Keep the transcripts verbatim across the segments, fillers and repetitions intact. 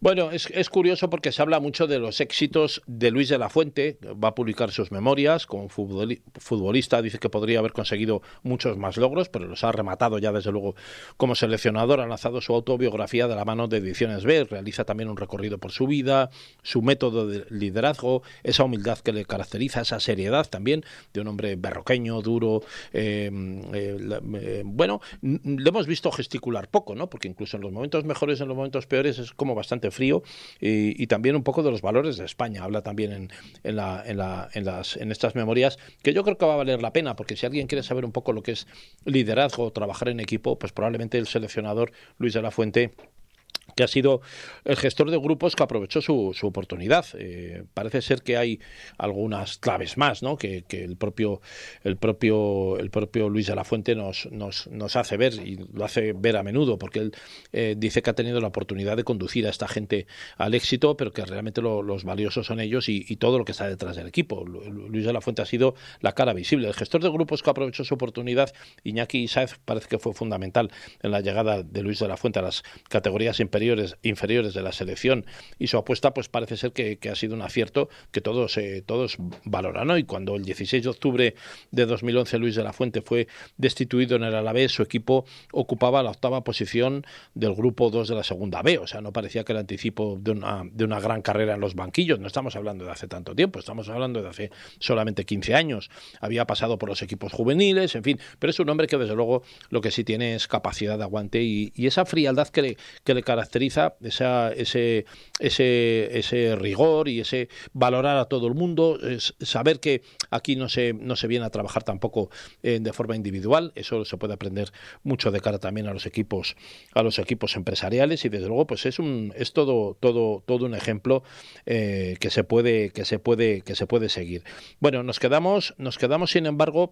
Bueno, es, es curioso porque se habla mucho de los éxitos de Luis de la Fuente. Va a publicar sus memorias como futbolista. Dice que podría haber conseguido muchos más logros, pero los ha rematado ya desde luego como seleccionador. Ha lanzado su autobiografía de la mano de Ediciones B. Realiza también un recorrido por su vida, su método de liderazgo, esa humildad que le caracteriza, esa seriedad también de un hombre berroqueño, duro. Eh, eh, eh, bueno, le hemos visto gesticular poco, ¿no? Porque incluso en los momentos mejores, en los momentos peores, es como bastante frío, y, y también un poco de los valores de España. Habla también en, en, la, en, la, en, las, en estas memorias, que yo creo que va a valer la pena, porque si alguien quiere saber un poco lo que es liderazgo, trabajar en equipo, pues probablemente el seleccionador Luis de la Fuente, que ha sido el gestor de grupos que aprovechó su, su oportunidad. Eh, parece ser que hay algunas claves más, ¿no? que, que el propio el propio el propio Luis de la Fuente nos, nos, nos hace ver, y lo hace ver a menudo, porque él eh, dice que ha tenido la oportunidad de conducir a esta gente al éxito, pero que realmente lo, los valiosos son ellos y, y todo lo que está detrás del equipo. Luis de la Fuente ha sido la cara visible. El gestor de grupos que aprovechó su oportunidad, Iñaki Sáez, parece que fue fundamental en la llegada de Luis de la Fuente a las categorías inferiores inferiores de la selección, y su apuesta pues parece ser que, que ha sido un acierto que todos, eh, todos valoran, ¿no? Y cuando el dieciséis de octubre de dos mil once Luis de la Fuente fue destituido en el Alavés, su equipo ocupaba la octava posición del grupo dos de la segunda B. O sea, no parecía que el anticipo de una, de una gran carrera en los banquillos. No estamos hablando de hace tanto tiempo, estamos hablando de hace solamente quince años. Había pasado por los equipos juveniles, en fin, pero es un hombre que desde luego lo que sí tiene es capacidad de aguante y, y esa frialdad que le, que le caracteriza, esa, ese, ese, ese rigor y ese valorar a todo el mundo, es saber que aquí no se, no se viene a trabajar tampoco eh, de forma individual. Eso se puede aprender mucho de cara también a los equipos, a los equipos empresariales, y desde luego pues es un es todo todo todo un ejemplo eh, que se puede que se puede que se puede seguir. Bueno, nos quedamos nos quedamos sin embargo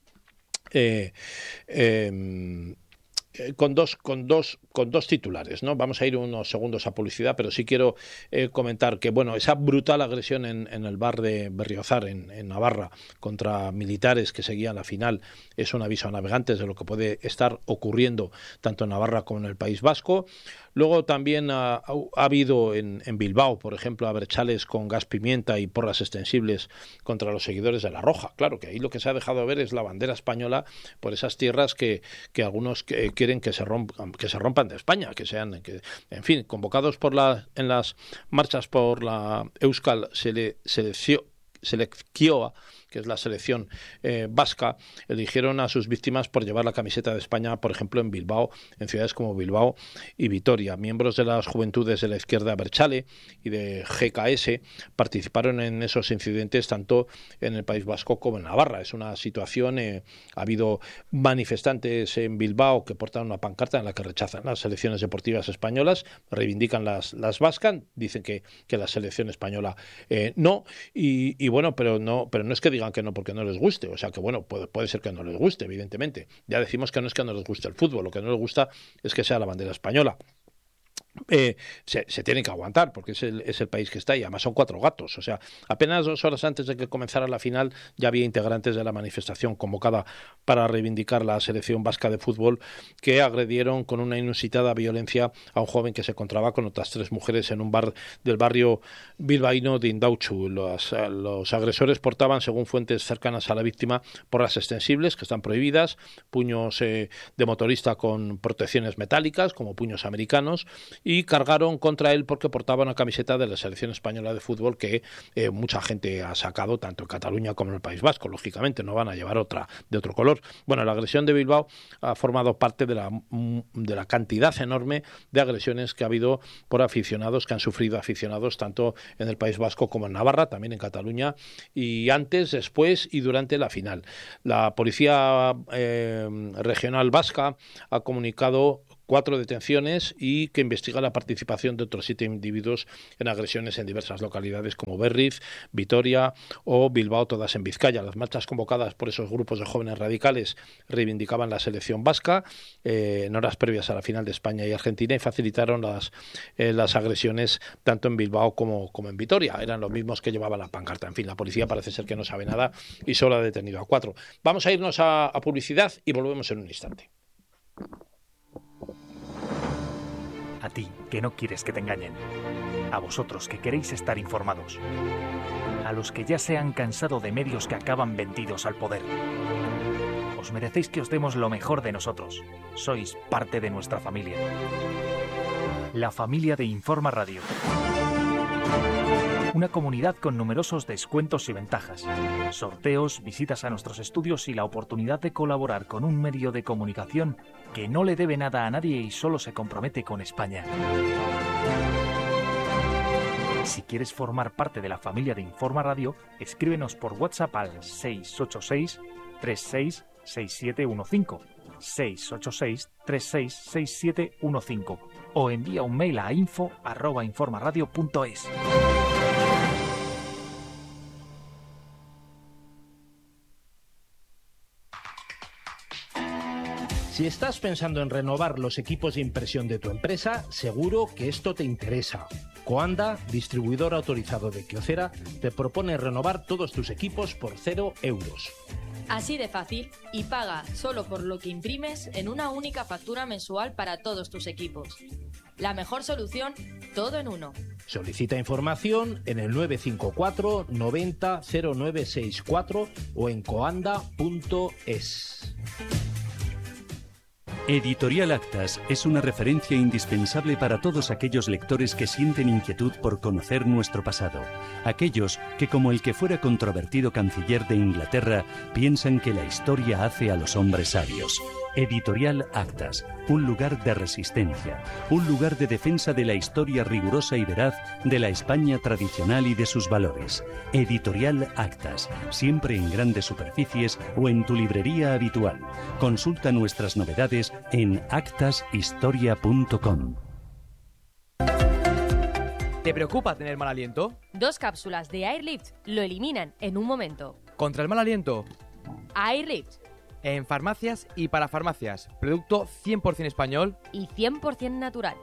eh, eh, con dos con dos con dos titulares, ¿no? Vamos a ir unos segundos a publicidad, pero sí quiero eh, comentar que bueno, esa brutal agresión en, en el bar de Berriozar en, en Navarra contra militares que seguían la final es un aviso a navegantes de lo que puede estar ocurriendo tanto en Navarra como en el País Vasco. Luego también ha, ha habido en, en Bilbao, por ejemplo, abertzales con gas pimienta y porras extensibles contra los seguidores de La Roja. Claro que ahí lo que se ha dejado ver es la bandera española por esas tierras que, que algunos que, quieren que se rompan, que se rompan de España, que sean, que, en fin, convocados por la, en las marchas por la Euskal Sele, Selección Selección, que es la selección eh, vasca, eligieron a sus víctimas por llevar la camiseta de España, por ejemplo, en Bilbao, en ciudades como Bilbao y Vitoria. Miembros de las juventudes de la izquierda Abertzale y de G K S participaron en esos incidentes tanto en el País Vasco como en Navarra. Es una situación, eh, ha habido manifestantes en Bilbao que portan una pancarta en la que rechazan las selecciones deportivas españolas, reivindican las, las vascas, dicen que, que la selección española eh, no, y, y bueno, pero no, pero no es que digan que no porque no les guste, o sea que bueno, puede, puede ser que no les guste, evidentemente. Ya decimos que no es que no les guste el fútbol, lo que no les gusta es que sea la bandera española. Eh, se, se tiene que aguantar porque es el, es el país que está y además son cuatro gatos. O sea, apenas dos horas antes de que comenzara la final ya había integrantes de la manifestación convocada para reivindicar la selección vasca de fútbol que agredieron con una inusitada violencia a un joven que se encontraba con otras tres mujeres en un bar del barrio bilbaíno de Indautxu. Los, los agresores portaban, según fuentes cercanas a la víctima, porras extensibles que están prohibidas, puños eh, de motorista con protecciones metálicas como puños americanos, y cargaron contra él porque portaba una camiseta de la selección española de fútbol que eh, mucha gente ha sacado tanto en Cataluña como en el País Vasco. Lógicamente no van a llevar otra de otro color. Bueno, la agresión de Bilbao ha formado parte de la, de la cantidad enorme de agresiones que ha habido por aficionados, que han sufrido aficionados tanto en el País Vasco como en Navarra, también en Cataluña, y antes, después y durante la final. La Policía eh, Regional Vasca ha comunicado cuatro detenciones y que investiga la participación de otros siete individuos en agresiones en diversas localidades como Berriz, Vitoria o Bilbao, todas en Vizcaya. Las marchas convocadas por esos grupos de jóvenes radicales reivindicaban la selección vasca eh, en horas previas a la final de España y Argentina y facilitaron las, eh, las agresiones tanto en Bilbao como, como en Vitoria. Eran los mismos que llevaban la pancarta. En fin, la policía parece ser que no sabe nada y solo ha detenido a cuatro. Vamos a irnos a, a publicidad y volvemos en un instante. A ti, que no quieres que te engañen. A vosotros que queréis estar informados. A los que ya se han cansado de medios que acaban vendidos al poder. Os merecéis que os demos lo mejor de nosotros. Sois parte de nuestra familia. La familia de Informa Radio. Una comunidad con numerosos descuentos y ventajas, sorteos, visitas a nuestros estudios y la oportunidad de colaborar con un medio de comunicación que no le debe nada a nadie y solo se compromete con España. Si quieres formar parte de la familia de Informa Radio, escríbenos por WhatsApp al seis ocho seis, tres seis seis siete uno cinco, seis ocho seis, tres seis seis siete uno cinco o envía un mail a info arroba informaradio punto es. Si estás pensando en renovar los equipos de impresión de tu empresa, seguro que esto te interesa. Coanda, distribuidor autorizado de Kyocera, te propone renovar todos tus equipos por cero euros. Así de fácil, y paga solo por lo que imprimes en una única factura mensual para todos tus equipos. La mejor solución, todo en uno. Solicita información en el nueve cinco cuatro noventa cero nueve sesenta y cuatro o en coanda punto es. Editorial Actas es una referencia indispensable para todos aquellos lectores que sienten inquietud por conocer nuestro pasado. Aquellos que, como el que fuera controvertido canciller de Inglaterra, piensan que la historia hace a los hombres sabios. Editorial Actas, un lugar de resistencia, un lugar de defensa de la historia rigurosa y veraz de la España tradicional y de sus valores. Editorial Actas, siempre en grandes superficies o en tu librería habitual. Consulta nuestras novedades en actas historia punto com. ¿Te preocupa tener mal aliento? Dos cápsulas de Airlift lo eliminan en un momento. ¿Contra el mal aliento? Airlift. En farmacias y para farmacias. Producto cien por ciento español y cien por ciento natural.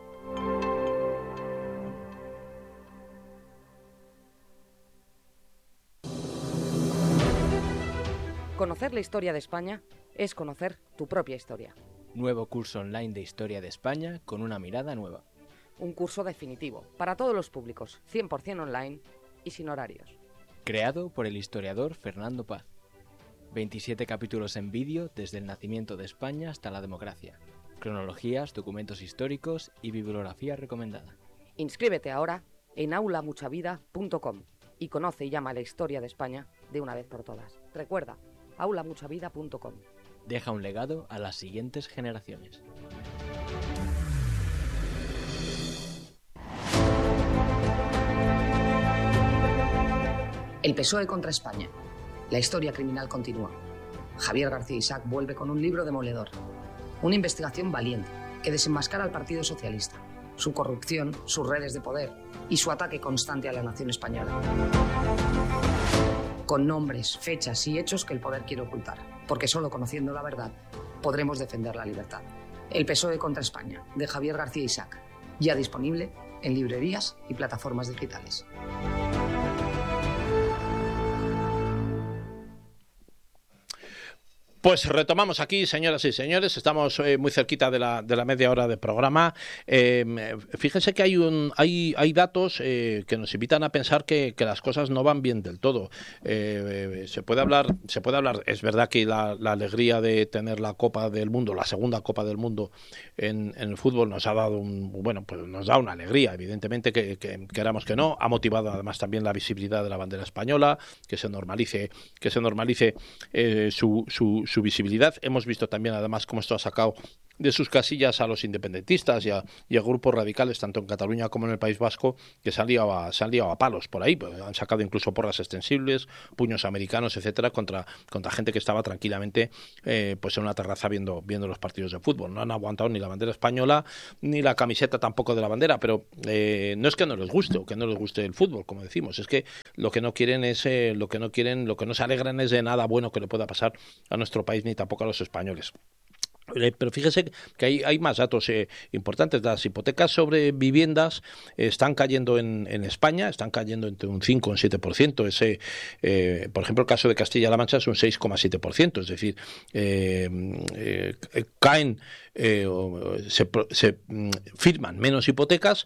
Conocer la historia de España es conocer tu propia historia. Nuevo curso online de Historia de España con una mirada nueva. Un curso definitivo para todos los públicos, cien por ciento online y sin horarios. Creado por el historiador Fernando Paz. veintisiete capítulos en vídeo desde el nacimiento de España hasta la democracia. Cronologías, documentos históricos y bibliografía recomendada. Inscríbete ahora en aula mucha vida punto com y conoce y llama la historia de España de una vez por todas. Recuerda, aula mucha vida punto com. Deja un legado a las siguientes generaciones. El P S O E contra España. La historia criminal continúa. Javier García Isaac vuelve con un libro demoledor. Una investigación valiente que desenmascara al Partido Socialista, su corrupción, sus redes de poder y su ataque constante a la nación española. Con nombres, fechas y hechos que el poder quiere ocultar, porque solo conociendo la verdad podremos defender la libertad. El P S O E contra España, de Javier García Isaac, ya disponible en librerías y plataformas digitales. Pues retomamos aquí, señoras y señores, estamos eh, muy cerquita de la, de la media hora de programa. Eh, fíjense que hay un hay, hay datos eh, que nos invitan a pensar que, que las cosas no van bien del todo. Eh, eh, se puede hablar, se puede hablar, es verdad que la, la alegría de tener la Copa del Mundo, la segunda Copa del Mundo en, en el fútbol nos ha dado un, bueno, pues nos da una alegría, evidentemente que, que queramos que no, ha motivado además también la visibilidad de la bandera española, que se normalice, que se normalice eh, su, su su visibilidad. Hemos visto también además cómo esto ha sacado de sus casillas a los independentistas y a, y a grupos radicales tanto en Cataluña como en el País Vasco que se han liado a, se han liado a palos por ahí, pues han sacado incluso porras extensibles, puños americanos, etcétera, contra, contra gente que estaba tranquilamente eh, pues en una terraza viendo, viendo los partidos de fútbol. No han aguantado ni la bandera española ni la camiseta tampoco de la bandera, pero eh, no es que no les guste o que no les guste el fútbol, como decimos, es que lo que no quieren es eh, lo que no quieren, lo que no se alegran es de nada bueno que le pueda pasar a nuestro país ni tampoco a los españoles. Pero fíjese que hay, hay más datos eh, importantes. Las hipotecas sobre viviendas eh, están cayendo en, en España, están cayendo entre un cinco y un siete por ciento. Ese, eh, por ejemplo, el caso de Castilla-La Mancha es un seis coma siete por ciento. Es decir, eh, eh, caen, eh, se, se firman menos hipotecas,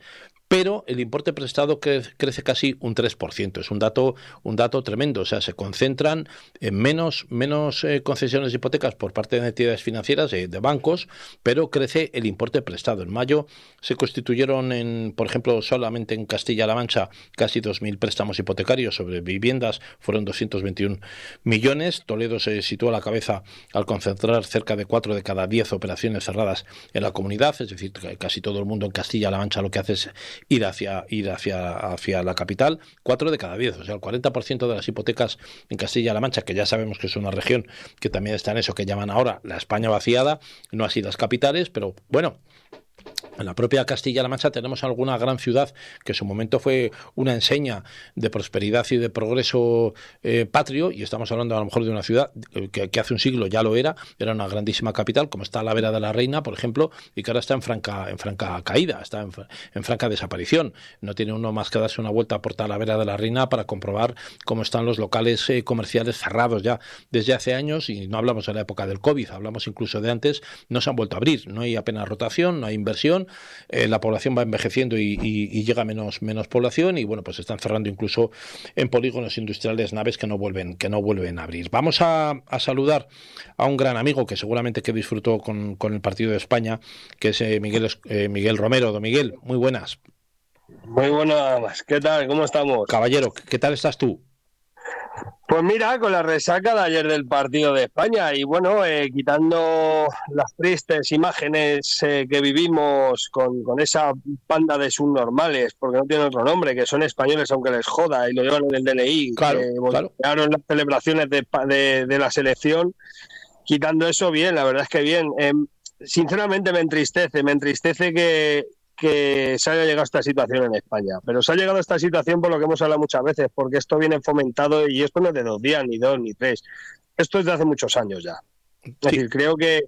pero el importe prestado crece, crece casi un tres por ciento. Es un dato, un dato tremendo. O sea, se concentran en menos, menos eh, concesiones de hipotecas por parte de entidades financieras, eh, de bancos, pero crece el importe prestado. En mayo se constituyeron, en, por ejemplo, solamente en Castilla-La Mancha, casi dos mil préstamos hipotecarios sobre viviendas, fueron doscientos veintiún millones. Toledo se sitúa a la cabeza al concentrar cerca de cuatro de cada diez operaciones cerradas en la comunidad, es decir, que casi todo el mundo en Castilla-La Mancha lo que hace es ir hacia, ir hacia, hacia la capital, cuatro de cada diez, o sea, el cuarenta por ciento de las hipotecas en Castilla-La Mancha, que ya sabemos que es una región que también está en eso que llaman ahora la España vaciada, no así las capitales, pero bueno, en la propia Castilla-La Mancha tenemos alguna gran ciudad que en su momento fue una enseña de prosperidad y de progreso eh, patrio, y estamos hablando a lo mejor de una ciudad que, que hace un siglo ya lo era, era una grandísima capital, como está la Vera de la Reina, por ejemplo, y que ahora está en franca, en franca caída, está en, en franca desaparición. No tiene uno más que darse una vuelta por Talavera de la Reina para comprobar cómo están los locales eh, comerciales cerrados ya desde hace años, y no hablamos de la época del COVID, hablamos incluso de antes, no se han vuelto a abrir, no hay apenas rotación, no hay inversión, eh, la población va envejeciendo y, y, y llega menos, menos población, y bueno, pues están cerrando incluso en polígonos industriales naves que no vuelven, que no vuelven a abrir. Vamos a, a saludar a un gran amigo que seguramente que disfrutó con, con el partido de España, que es eh, Miguel, eh, Miguel Romero. Don Miguel, muy buenas. Muy buenas, ¿qué tal? ¿Cómo estamos? Caballero, ¿qué tal estás tú? Pues mira, con la resaca de ayer del partido de España y bueno, eh, quitando las tristes imágenes eh, que vivimos con, con esa panda de subnormales, porque no tiene otro nombre, que son españoles aunque les joda y lo llevan en el D N I, claro, que claro. voltearon las celebraciones de, de, de la selección, quitando eso bien, la verdad es que bien. Eh, sinceramente me entristece, me entristece que... que se haya llegado a esta situación en España, pero se ha llegado a esta situación por lo que hemos hablado muchas veces, porque esto viene fomentado y esto no es de dos días, ni dos, ni tres, esto es de hace muchos años ya. Es sí. decir, creo que,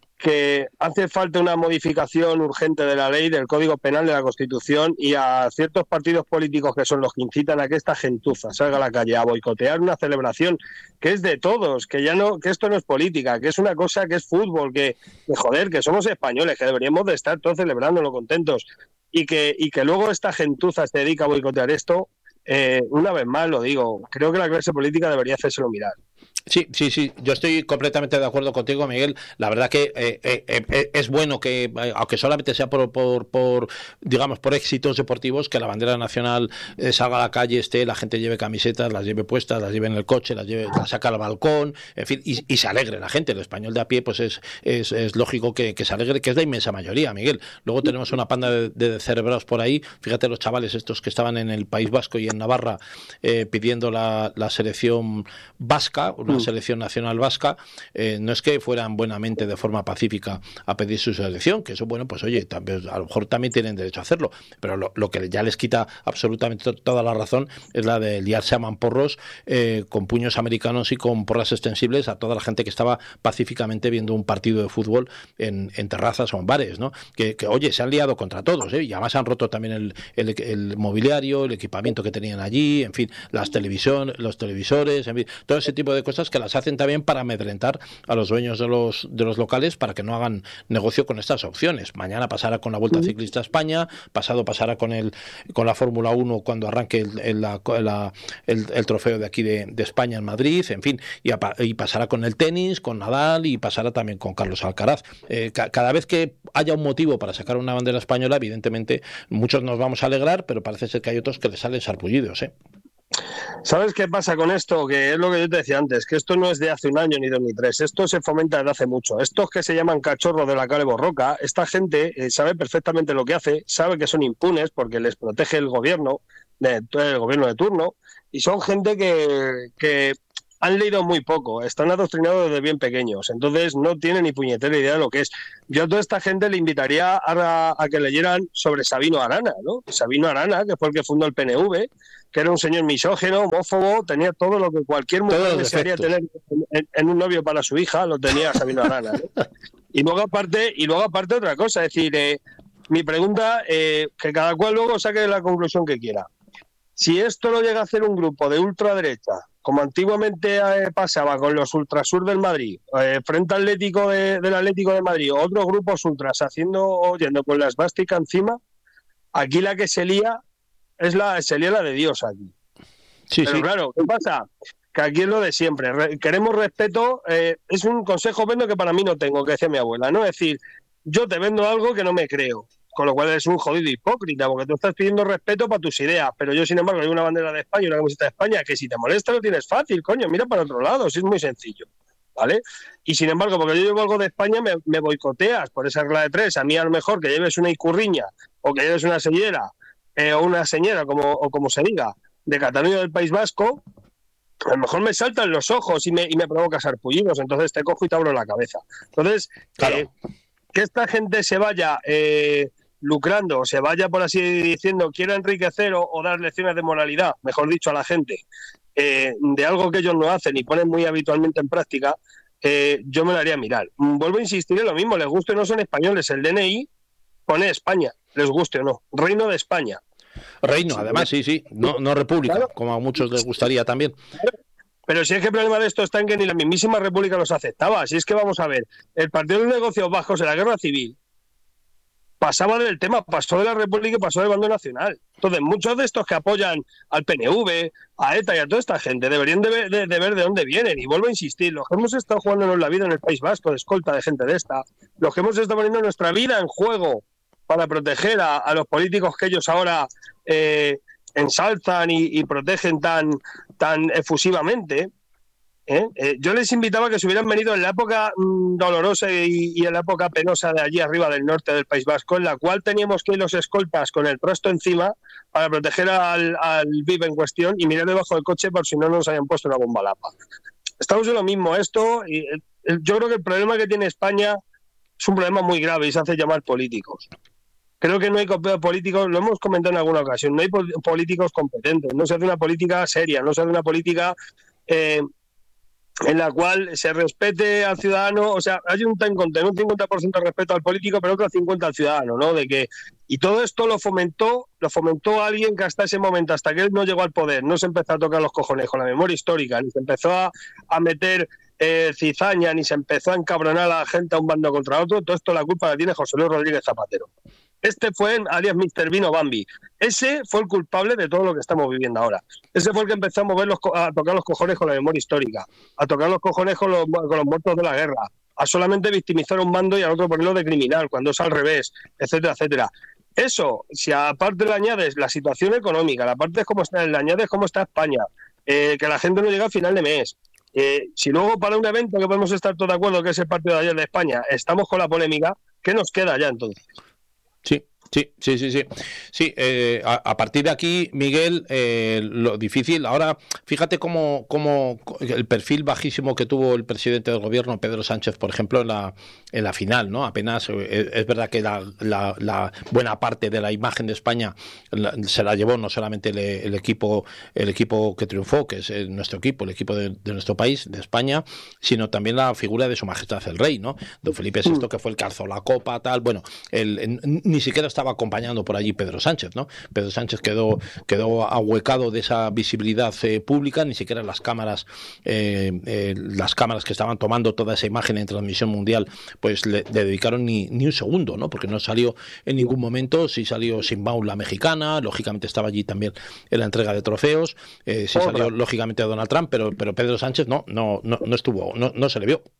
que hace falta una modificación urgente de la ley, del Código Penal, de la Constitución, y a ciertos partidos políticos que son los que incitan a que esta gentuza salga a la calle a boicotear una celebración que es de todos, que ya no, que esto no es política, que es una cosa que es fútbol, que, que joder, que somos españoles, que deberíamos de estar todos celebrándolo contentos, y que, y que luego esta gentuza se dedica a boicotear esto, eh, una vez más lo digo, creo que la clase política debería hacérselo mirar. Sí, sí, sí, yo estoy completamente de acuerdo contigo, Miguel. La verdad que eh, eh, eh, es bueno que, eh, aunque solamente sea por, por, por, digamos, por éxitos deportivos, que la bandera nacional eh, salga a la calle, esté, la gente lleve camisetas, las lleve puestas, las lleve en el coche, las lleve, las saca al balcón, en fin, y, y se alegre la gente. El español de a pie, pues es, es, es lógico que, que se alegre, que es la inmensa mayoría, Miguel. Luego tenemos una panda de, de cerebrados por ahí. Fíjate los chavales estos que estaban en el País Vasco y en Navarra eh, pidiendo la, la selección vasca, una selección nacional vasca, eh, no es que fueran buenamente de forma pacífica a pedir su selección, que eso, bueno, pues oye, también, a lo mejor también tienen derecho a hacerlo, pero lo, lo que ya les quita absolutamente toda la razón es la de liarse a mamporros eh, con puños americanos y con porras extensibles a toda la gente que estaba pacíficamente viendo un partido de fútbol en, en terrazas o en bares, ¿no? Que, que oye, se han liado contra todos, ¿eh? Y además han roto también el, el, el mobiliario, el equipamiento que tenían allí, en fin, las televisión, los televisores, en fin, todo ese tipo de cosas que las hacen también para amedrentar a los dueños de los de los locales para que no hagan negocio con estas opciones. Mañana pasará con la Vuelta Ciclista a España, pasado pasará con el con la Fórmula uno cuando arranque el, el, la, la, el, el trofeo de aquí de, de España en Madrid, en fin, y, a, y pasará con el tenis, con Nadal, y pasará también con Carlos Alcaraz. Eh, ca, cada vez que haya un motivo para sacar una bandera española, evidentemente muchos nos vamos a alegrar, pero parece ser que hay otros que les salen sarpullidos, ¿eh? ¿Sabes qué pasa con esto? Que es lo que yo te decía antes, que esto no es de hace un año, ni dos, ni tres, esto se fomenta desde hace mucho. Estos que se llaman cachorros de la Cale Borroca, esta gente eh, sabe perfectamente lo que hace, sabe que son impunes porque les protege el gobierno, de, el gobierno de turno, y son gente que, que han leído muy poco, están adoctrinados desde bien pequeños, entonces no tienen ni puñetera idea de lo que es. Yo a toda esta gente le invitaría a, a que leyeran sobre Sabino Arana, ¿no? Sabino Arana, que fue el que fundó el P N V, que era un señor misógino, homófobo, tenía todo lo que cualquier mujer desearía tener en, en un novio para su hija, lo tenía Sabino Arana, ¿no? Y luego aparte, y luego aparte otra cosa, es decir, eh, mi pregunta, eh, que cada cual luego saque la conclusión que quiera. Si esto lo llega a hacer un grupo de ultraderecha, como antiguamente eh, pasaba con los ultrasur del Madrid, eh, Frente Atlético de, del Atlético de Madrid, otros grupos ultras haciendo, oyendo con la esvástica encima, Aquí la que se lía es la, se lía la de Dios aquí. Sí, Pero sí. claro, ¿qué pasa? Que aquí es lo de siempre. Re- queremos respeto. Eh, es un consejo vendo que para mí no tengo, que decía mi abuela, ¿no? Es decir, yo te vendo algo que no me creo. Con lo cual eres un jodido hipócrita, porque tú estás pidiendo respeto para tus ideas. Pero yo, sin embargo, hay una bandera de España y una camiseta de España que si te molesta lo tienes fácil, coño, mira para otro lado, si es muy sencillo. ¿Vale? Y sin embargo, porque yo llevo algo de España, me, me boicoteas por esa regla de tres. A mí, a lo mejor, que lleves una icurriña o que lleves una sellera eh, o una señera, como, o como se diga, de Cataluña del País Vasco, a lo mejor me saltan los ojos y me, y me provocas sarpullidos, entonces te cojo y te abro la cabeza. Entonces, Claro. eh, que esta gente se vaya eh, lucrando, o se vaya, por así diciendo, quiera enriquecer o, o dar lecciones de moralidad, mejor dicho, a la gente, eh, de algo que ellos no hacen y ponen muy habitualmente en práctica, eh, yo me lo haría mirar. Vuelvo a insistir en lo mismo, les guste o no son españoles, el D N I pone España, les guste o no, Reino de España. Reino, además, sí, sí, no, no república, Claro. como a muchos les gustaría también. Pero si es que el problema de esto está en que ni la mismísima República los aceptaba. Si es que vamos a ver, el Partido de los Negocios Bajos en la Guerra Civil pasaba del tema, pasó de la República y pasó del bando nacional. Entonces, muchos de estos que apoyan al P N V, a ETA y a toda esta gente, deberían de ver de, de, ver de dónde vienen. Y vuelvo a insistir, los que hemos estado jugándonos la vida en el País Vasco, de escolta de gente de esta, los que hemos estado poniendo nuestra vida en juego para proteger a, a los políticos que ellos ahora eh, ensalzan y, y protegen tan, tan efusivamente, ¿eh? Eh, yo les invitaba a que se hubieran venido en la época mmm, dolorosa y, y en la época penosa de allí arriba del norte del País Vasco, en la cual teníamos que ir los escoltas con el prosto encima para proteger al, al V I P en cuestión y mirar debajo del coche por si no nos hayan puesto una bomba lapa. Estamos en lo mismo, esto, y el, el, yo creo que el problema que tiene España es un problema muy grave y se hace llamar políticos. Creo que no hay políticos, lo hemos comentado en alguna ocasión, no hay políticos competentes, no se hace una política seria, no se hace una política eh, en la cual se respete al ciudadano, o sea, hay un ten con ten, un cincuenta por ciento de respeto al político, pero otro cincuenta por ciento al ciudadano, ¿no? De que, y todo esto lo fomentó, lo fomentó alguien que hasta ese momento, hasta que él no llegó al poder, no se empezó a tocar los cojones con la memoria histórica, ni se empezó a, a meter eh, cizaña, ni se empezó a encabronar a la gente a un bando contra otro, todo esto la culpa la tiene José Luis Rodríguez Zapatero. Este fue, alias mister Vino Bambi. Ese fue el culpable de todo lo que estamos viviendo ahora. Ese fue el que empezó a, mover los, a tocar los cojones con la memoria histórica, a tocar los cojones con los, con los muertos de la guerra, a solamente victimizar a un bando y al otro ponerlo de criminal, cuando es al revés, etcétera, etcétera. Eso, si aparte le añades la situación económica, la parte es cómo está, le añades cómo está España, eh, que la gente no llega al final de mes, eh, si luego para un evento que podemos estar todos de acuerdo, que es el partido de ayer de España, estamos con la polémica, ¿qué nos queda ya entonces? Sí, sí, sí, sí, sí. Sí, eh, a, a partir de aquí, Miguel, eh, lo difícil. Ahora, fíjate cómo, cómo el perfil bajísimo que tuvo el presidente del gobierno, Pedro Sánchez, por ejemplo, en la, en la final, ¿no? Apenas, eh, es verdad que la, la, la buena parte de la imagen de España la, se la llevó no solamente el, el equipo, el equipo que triunfó, que es nuestro equipo, el equipo de, de nuestro país, de España, sino también la figura de Su Majestad el Rey, ¿no? Don Felipe sexto, que fue el que alzó la copa, tal. Bueno, el, el, ni siquiera estaba acompañando por allí Pedro Sánchez, ¿no? Pedro Sánchez quedó, quedó ahuecado de esa visibilidad eh, pública, ni siquiera las cámaras, eh, eh, las cámaras que estaban tomando toda esa imagen en transmisión mundial, pues le, le dedicaron ni, ni un segundo, ¿no? Porque no salió en ningún momento, sí salió Simbaun la mexicana, lógicamente estaba allí también en la entrega de trofeos, eh, sí salió lógicamente Donald Trump, pero, pero Pedro Sánchez no, no, no, no estuvo, no, no se le vio.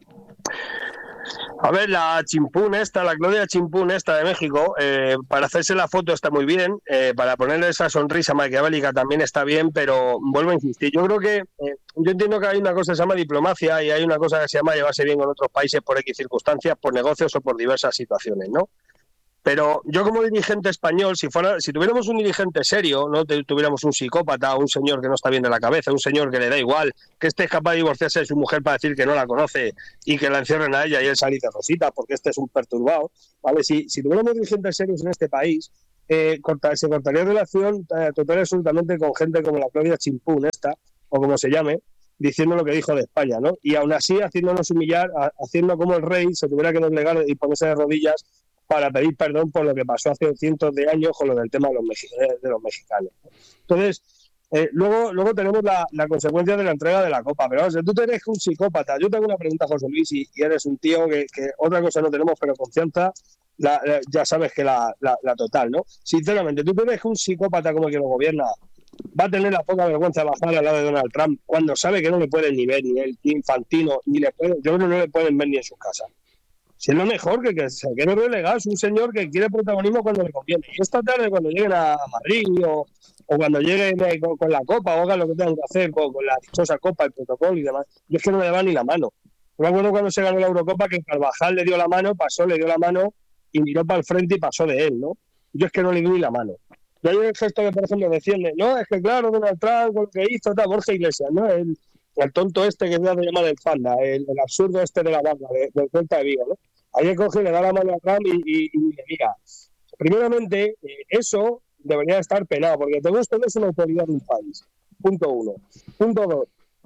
A ver, la chimpún esta, la Claudia Chimpún esta de México, eh, para hacerse la foto está muy bien, eh, para ponerle esa sonrisa maquiavélica también está bien, pero vuelvo a insistir, yo creo que, eh, yo entiendo que hay una cosa que se llama diplomacia y hay una cosa que se llama llevarse bien con otros países por X circunstancias, por negocios o por diversas situaciones, ¿no? Pero yo como dirigente español, si fuera, si tuviéramos un dirigente serio, no tuviéramos un psicópata, un señor que no está bien de la cabeza, un señor que le da igual, que esté capaz de divorciarse de su mujer para decir que no la conoce y que la encierren a ella y él salir de rosita, porque este es un perturbado, ¿vale? Si, si tuviéramos dirigentes serios en este país, eh, corta, se cortaría relación eh, total y absolutamente con gente como la Claudia Chimpún esta, o como se llame, diciendo lo que dijo de España, ¿no? Y aún así haciéndonos humillar, a, haciendo como el rey se tuviera que doblegar y ponerse de rodillas para pedir perdón por lo que pasó hace cientos de años con lo del tema de los, mexi- de los mexicanos. Entonces, eh, luego, luego tenemos la, la consecuencia de la entrega de la copa. Pero vamos, tú eres un psicópata. Yo tengo una pregunta, José Luis, y, y eres un tío que, que otra cosa no tenemos, pero confianza. la, la, ya sabes que la, la, la total, ¿no? Sinceramente, ¿tú crees que un psicópata como el que lo gobierna va a tener la poca vergüenza de bajar al lado de Donald Trump cuando sabe que no le pueden ni ver, ni él, ni Infantino, ni le pueden, yo creo que no le pueden ver ni en sus casas? Si es lo mejor, que, que se quede relegado, es un señor que quiere protagonismo cuando le conviene. Y esta tarde, cuando lleguen a Madrid o, o cuando lleguen con, con la copa o hagan lo que tengan que hacer con, con la dichosa copa, el protocolo y demás, yo es que no le va ni la mano. Me acuerdo cuando se ganó la Eurocopa que Carvajal le dio la mano, pasó, le dio la mano y miró para el frente y pasó de él, ¿no? Yo es que no le di ni la mano. Y hay un gesto que, por ejemplo, decían, no, es que claro, Donald Trump, con lo que hizo, tal, Borja Iglesias, ¿no? El, el tonto este que se hace llamar el Fanda, el, el absurdo este de la banda, de, del Celta de Vigo, ¿no? Ahí coge, le da la mano a Trump y, y, y le diga, primeramente, eh, eso debería estar penado, porque te gusta no es una autoridad de un país. Punto uno. Punto dos.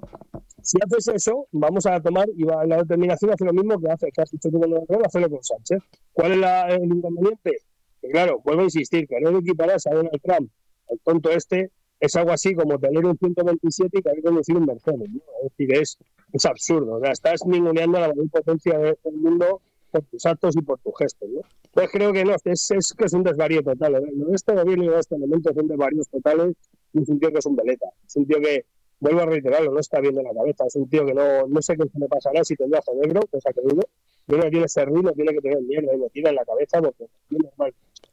Si haces eso, vamos a tomar, y va, la determinación hace lo mismo que hace, que has dicho tú con Donald Trump, hacerlo con Sánchez. ¿Cuál es la, el inconveniente? Que claro, vuelvo a insistir, que no equiparás a Donald Trump, el tonto este, es algo así como tener un ciento veintisiete y que hay que conducir un Mercedes, ¿no? Es decir, es, es absurdo. O sea, estás ninguneando a la mayor potencia del mundo por tus actos y por tus gestos, ¿no? Pues creo que no, es, es que es un desvarío total. ¿No? Este gobierno y este elemento son desvaríos totales y es un tío que es un veleta. Es un tío que, vuelvo a reiterarlo, no está bien de la cabeza. Es un tío que no, no sé qué se le pasará si tendrá cerebro, cosa que digo. Y uno tiene serrín, tiene que tener mierda y metida en la cabeza porque es normal.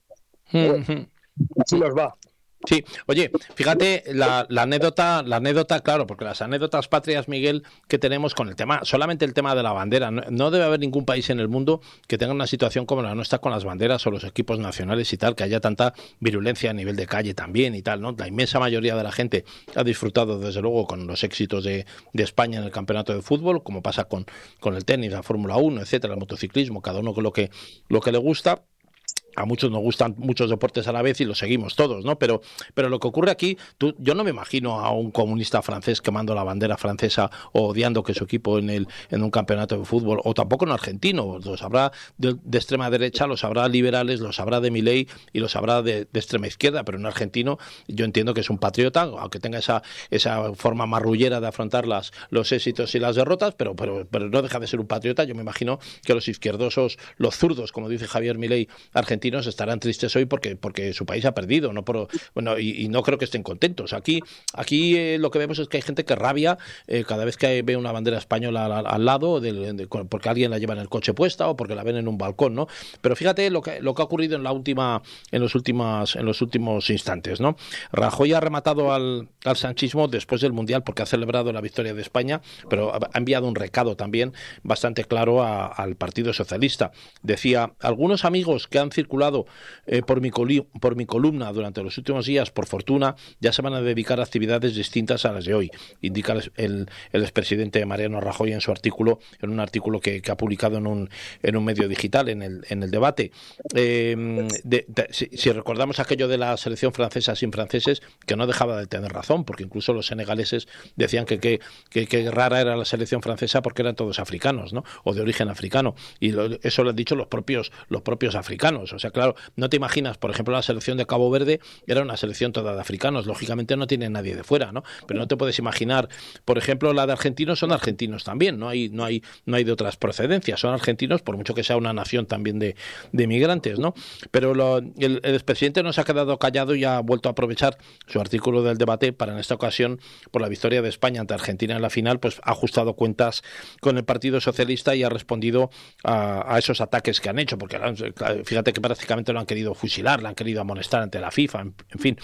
Bueno, así nos va. Sí, oye, fíjate la, la anécdota, la anécdota, claro, porque las anécdotas patrias, Miguel, que tenemos con el tema, solamente el tema de la bandera, no, no debe haber ningún país en el mundo que tenga una situación como la nuestra con las banderas o los equipos nacionales y tal, que haya tanta virulencia a nivel de calle también y tal, ¿no? La inmensa mayoría de la gente ha disfrutado, desde luego, con los éxitos de, de España en el campeonato de fútbol, como pasa con, con el tenis, la Fórmula uno, etcétera, el motociclismo, cada uno con lo que, lo que le gusta. A muchos nos gustan muchos deportes a la vez y los seguimos todos, ¿no? Pero, pero lo que ocurre aquí, tú, yo no me imagino a un comunista francés quemando la bandera francesa o odiando que su equipo en el en un campeonato de fútbol, o tampoco un argentino. Los habrá de, de extrema derecha, los habrá liberales, los habrá de Milei y los habrá de, de extrema izquierda, pero un argentino yo entiendo que es un patriota, aunque tenga esa esa forma marrullera de afrontar las, los éxitos y las derrotas, pero, pero, pero no deja de ser un patriota. Yo me imagino que los izquierdosos, los zurdos, como dice Javier Milei, argentinos, estarán tristes hoy porque porque su país ha perdido, no por bueno y, y no creo que estén contentos. Aquí aquí eh, lo que vemos es que hay gente que rabia eh, cada vez que ve una bandera española al, al lado del, de, porque alguien la lleva en el coche puesta o porque la ven en un balcón, ¿no? Pero fíjate lo que lo que ha ocurrido en la última en los últimos en los últimos instantes, ¿no? Rajoy ha rematado al, al sanchismo después del Mundial porque ha celebrado la victoria de España, pero ha enviado un recado también bastante claro a, al Partido Socialista. Decía: algunos amigos que han circulado Eh, por, mi coli- por mi columna durante los últimos días, por fortuna, ya se van a dedicar a actividades distintas a las de hoy, indica el, el expresidente Mariano Rajoy en su artículo, en un artículo que, que ha publicado en un, en un medio digital, en el, en el debate. Eh, de, de, si, si recordamos aquello de la selección francesa sin franceses, que no dejaba de tener razón, porque incluso los senegaleses decían que que, que, que rara era la selección francesa porque eran todos africanos, ¿no? O de origen africano, y lo, eso lo han dicho los propios, los propios africanos. O sea, claro, no te imaginas, por ejemplo, la selección de Cabo Verde era una selección toda de africanos, lógicamente no tiene nadie de fuera, ¿no? Pero no te puedes imaginar, por ejemplo, la de argentinos son argentinos también, no hay no hay no hay de otras procedencias, son argentinos por mucho que sea una nación también de, de migrantes, ¿no? Pero lo, el, el expresidente no se ha quedado callado y ha vuelto a aprovechar su artículo del debate para, en esta ocasión, por la victoria de España ante Argentina en la final, pues ha ajustado cuentas con el Partido Socialista y ha respondido a, a esos ataques que han hecho, porque fíjate que prácticamente lo han querido fusilar, lo han querido amonestar ante la FIFA, en, en fin.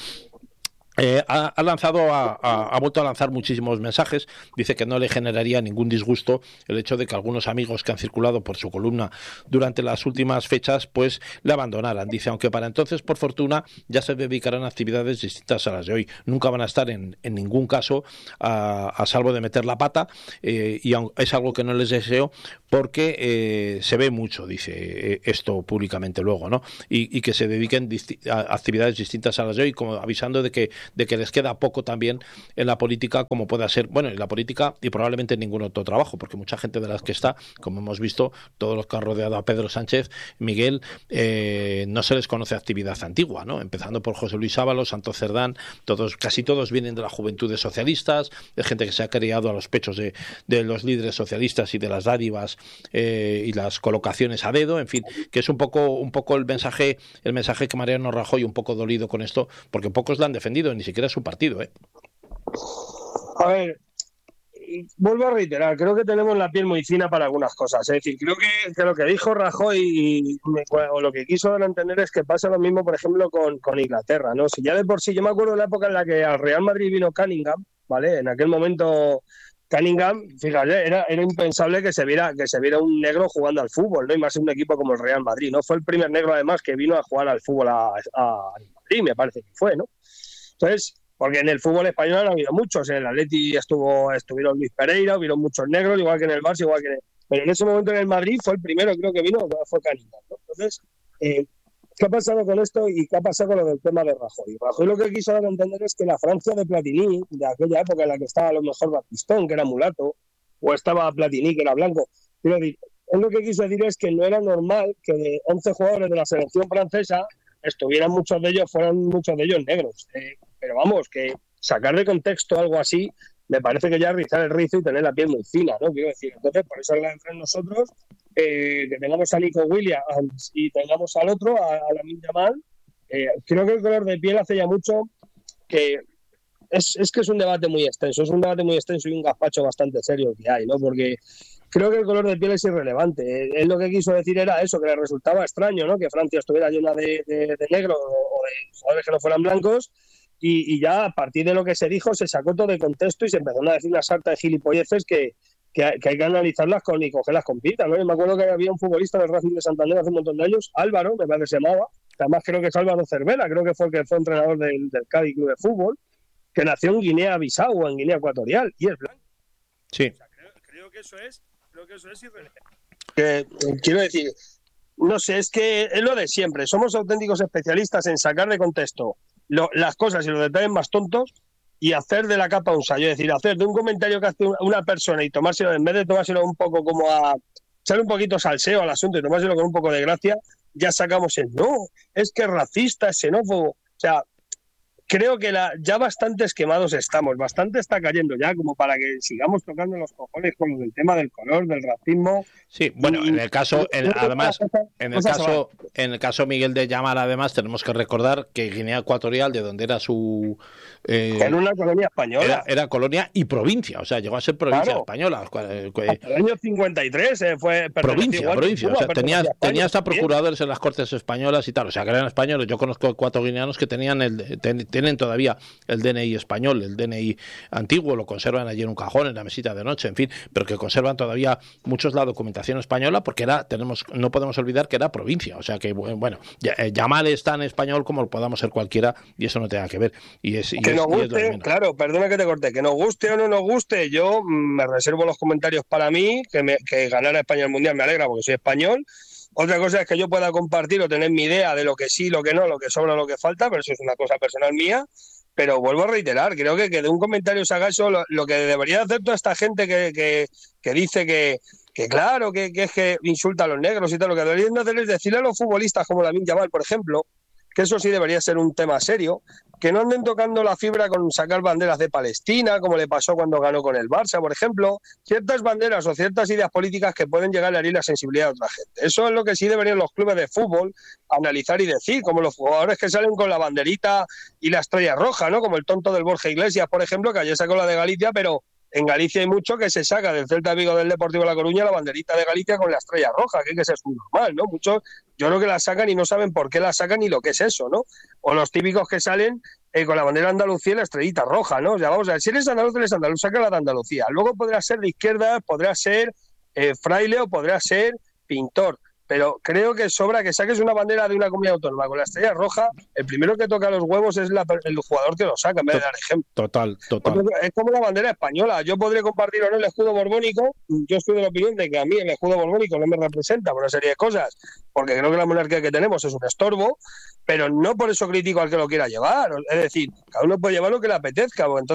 Eh, ha, ha lanzado, a, a, ha vuelto a lanzar muchísimos mensajes. Dice que no le generaría ningún disgusto el hecho de que algunos amigos que han circulado por su columna durante las últimas fechas, pues le abandonaran. Dice, aunque para entonces, por fortuna, ya se dedicarán a actividades distintas a las de hoy. Nunca van a estar en, en ningún caso a, a salvo de meter la pata, eh, y es algo que no les deseo porque eh, se ve mucho, dice eh, esto públicamente luego, ¿no? Y, y que se dediquen disti- a actividades distintas a las de hoy, como avisando de que de que les queda poco también en la política, como pueda ser, bueno, en la política y probablemente en ningún otro trabajo, porque mucha gente de las que está, como hemos visto, todos los que han rodeado a Pedro Sánchez, Miguel, eh, no se les conoce actividad antigua, ¿no? Empezando por José Luis Ábalos, Santos Cerdán, todos, casi todos vienen de las juventudes socialistas, de gente que se ha criado a los pechos de, de los líderes socialistas y de las dádivas eh, y las colocaciones a dedo, en fin, que es un poco, un poco el mensaje, el mensaje que Mariano Rajoy un poco dolido con esto, porque pocos la han defendido, ni siquiera su partido, ¿eh? A ver, vuelvo a reiterar, creo que tenemos la piel muy fina para algunas cosas. Es decir, creo que, que lo que dijo Rajoy y, o lo que quiso dar a entender es que pasa lo mismo, por ejemplo, con, con Inglaterra, ¿no? Si ya de por sí, yo me acuerdo de la época en la que al Real Madrid vino Cunningham, ¿vale? En aquel momento Cunningham, fíjate, era, era impensable que se viera que se viera un negro jugando al fútbol, ¿no? Y más en un equipo como el Real Madrid, ¿no? Fue el primer negro, además, que vino a jugar al fútbol a, a Madrid, me parece que fue, ¿no? Entonces, porque en el fútbol español ha habido muchos, en el Atleti estuvo, estuvieron Luis Pereira, hubieron muchos negros, igual que en el Barça, igual que en el... Pero en ese momento en el Madrid fue el primero, creo que vino, fue Cunningham, ¿no? Entonces, eh, ¿qué ha pasado con esto y qué ha pasado con lo del tema de Rajoy? Rajoy lo que quiso dar a entender es que la Francia de Platini, de aquella época en la que estaba a lo mejor Baptistón, que era mulato, o estaba Platini, que era blanco, quiero decir, él lo que quiso decir es que no era normal que de once jugadores de la selección francesa estuvieran muchos de ellos, fueran muchos de ellos negros. Eh, pero vamos, que sacar de contexto algo así me parece que ya es rizar el rizo y tener la piel muy fina, ¿no? Quiero decir, entonces por eso la entre nosotros, eh, que tengamos a Nico Williams y tengamos al otro, a, a Lamine Yamal, eh, creo que el color de piel hace ya mucho que es, es que es un debate muy extenso, es un debate muy extenso y un gazpacho bastante serio que hay, ¿no? Porque creo que el color de piel es irrelevante. Él lo que quiso decir era eso, que le resultaba extraño, ¿no? Que Francia estuviera llena de, de, de negros o, o de jugadores que no fueran blancos. Y, y ya a partir de lo que se dijo se sacó todo de contexto y se empezó a decir una sarta de gilipolleces que, que, que hay que analizarlas con, y cogerlas con pinzas, ¿no? Yo me acuerdo que había un futbolista del Racing de Santander hace un montón de años, Álvaro, me parece que se llamaba, que además creo que es Álvaro Cervera, creo que fue el que fue entrenador del, del Cádiz Club de Fútbol, que nació en Guinea-Bissau o en Guinea Ecuatorial y es blanco. Sí. O sea, creo, creo que eso es, creo que eso es irrelevante. Que, quiero decir, no sé, es que es lo de siempre. Somos auténticos especialistas en sacar de contexto Lo, las cosas y los detalles más tontos y hacer de la capa un sallo, es decir, hacer de un comentario que hace una persona y tomárselo, en vez de tomárselo un poco como a echarle un poquito salseo al asunto y tomárselo con un poco de gracia, ya sacamos el no, es que es racista, es xenófobo, o sea, creo que la, ya bastantes quemados estamos, bastante está cayendo ya como para que sigamos tocando los cojones con el tema del color, del racismo. Sí, bueno, en el caso, en, además, en el caso, en el caso Miguel de Yamal, además, tenemos que recordar que Guinea Ecuatorial, de donde era su... Eh, era una colonia española. Era, era colonia y provincia, o sea, llegó a ser provincia claro. española. Hasta el año cincuenta y tres eh, fue... Provincia, igual, provincia, Cuba, o sea, tenía, tenía hasta procuradores en las Cortes españolas y tal, o sea, que eran españoles. Yo conozco cuatro guineanos que tenían el... Ten, tienen todavía el D N I español, el D N I antiguo, lo conservan allí en un cajón, en la mesita de noche, en fin, pero que conservan todavía muchos la documentación española porque era, tenemos, no podemos olvidar que era provincia, o sea que, bueno, Yamal es tan español como lo podamos ser cualquiera y eso no tenga que ver. Y es, y que es, nos y guste, es claro, perdona que te corte, que nos guste o no nos guste, yo me reservo los comentarios para mí, que, me, que ganara España el Mundial me alegra porque soy español. Otra cosa es que yo pueda compartir o tener mi idea de lo que sí, lo que no, lo que sobra, lo que falta, pero eso es una cosa personal mía. Pero vuelvo a reiterar, creo que, que de un comentario se haga eso, lo, lo que debería hacer toda esta gente que, que, que dice que, que claro, que, que es que insulta a los negros y tal, lo que deberían hacer es decirle a los futbolistas como Lamine Yamal, por ejemplo, que eso sí debería ser un tema serio, que no anden tocando la fibra con sacar banderas de Palestina, como le pasó cuando ganó con el Barça, por ejemplo, ciertas banderas o ciertas ideas políticas que pueden llegar a herir la sensibilidad de otra gente. Eso es lo que sí deberían los clubes de fútbol analizar y decir, como los jugadores que salen con la banderita y la estrella roja, ¿no? Como el tonto del Borja Iglesias, por ejemplo, que ayer sacó la de Galicia, pero en Galicia hay mucho que se saca del Celta de Vigo del Deportivo de La Coruña la banderita de Galicia con la estrella roja, que, que eso es muy normal, ¿no? Muchos yo creo que la sacan y no saben por qué la sacan ni lo que es eso, ¿no? O los típicos que salen eh, con la bandera de Andalucía y la estrellita roja, ¿no? O sea, vamos a ver, si eres andaluz, eres andaluz, saca la de Andalucía. Luego podrás ser de izquierda, podrás ser eh, fraile o podrás ser pintor. pero creo que sobra que saques una bandera de una comunidad autónoma con la estrella roja, el primero que toca los huevos es la, el jugador que lo saca, en vez de dar ejemplo. Total, total. Es como la bandera española. Yo podré compartir o no el escudo borbónico. Yo estoy de la opinión de que a mí el escudo borbónico no me representa por una serie de cosas, porque creo que la monarquía que tenemos es un estorbo, pero no por eso critico al que lo quiera llevar. Es decir, cada uno puede llevar lo que le apetezca. Entonces,